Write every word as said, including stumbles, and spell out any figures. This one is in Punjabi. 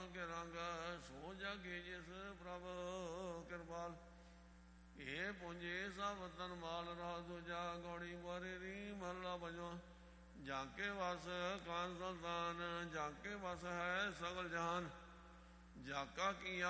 ਕੇ ਰੰਗ ਸੋ ਜਾਗੇ ਜਿਸ ਪ੍ਰਭ ਕਿਰਪਾਲ। ਇਹ ਪੁੰਜੇ ਸਭ ਤਨ ਮਾਲ ਰਾਜ ਦੂਜਾ ਗੌੜੀ ਬਾਰੇ ਰੀ ਮਹਲਾ ਪੰਜਵਾਂ। ਜਾਂਕੇ ਵਸ ਕਾਨ ਸੰਤਾਨ ਜਾਂਕੇ ਵਸ ਹੈ ਸਗਲ ਜਹਾਨ। ਜਾਕਾ ਕੀਆ